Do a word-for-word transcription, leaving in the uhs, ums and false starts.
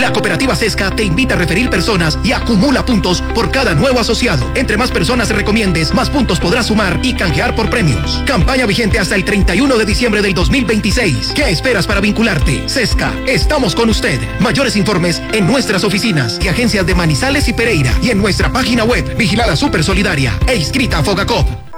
La cooperativa Sesca te invita a referir personas y acumula puntos por cada nuevo asociado. Entre más personas recomiendes, más puntos podrás sumar y canjear por premios. Campaña vigente hasta el treinta y uno de diciembre del dos mil veintiséis. ¿Qué esperas para vincularte? Sesca, estamos con usted. Mayores informes en nuestras oficinas y agencias de Manizales y Pereira y en nuestra página web, vigilada Super Solidaria e inscrita a Fogacop.